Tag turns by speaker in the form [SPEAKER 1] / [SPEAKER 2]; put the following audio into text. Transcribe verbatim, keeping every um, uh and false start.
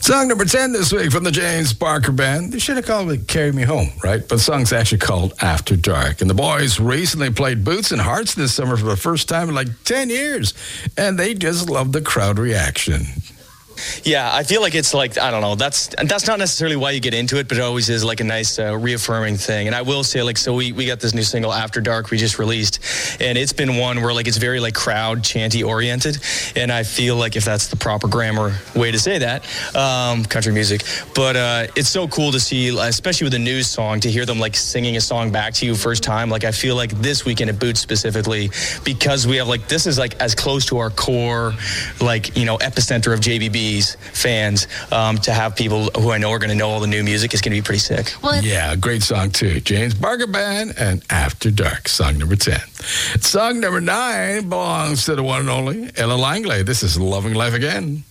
[SPEAKER 1] Song number ten this week from the James Barker Band. They should have called it Carry Me Home, right? But the song's actually called After Dark. And the boys recently played Boots and Hearts this summer for the first time in like ten years. And they just love the crowd reaction.
[SPEAKER 2] Yeah, I feel like it's like, I don't know, that's that's not necessarily why you get into it, but it always is like a nice uh, reaffirming thing. And I will say, like, so we, we got this new single, After Dark, we just released, and it's been one where, like, it's very, like, crowd chanty oriented, and I feel like if that's the proper grammar way to say that, um, country music, but uh, it's so cool to see, especially with a news song, to hear them, like, singing a song back to you first time. Like, I feel like this weekend at Boots specifically, because we have, like, this is, like, as close to our core, like, you know, epicenter of J B B fans, um, to have people who I know are going to know all the new music is going to be pretty sick.
[SPEAKER 1] Well, yeah, great song too. James Barker Band and After Dark, song number ten. Song number nine belongs to the one and only Ella Langley. This is Loving Life Again.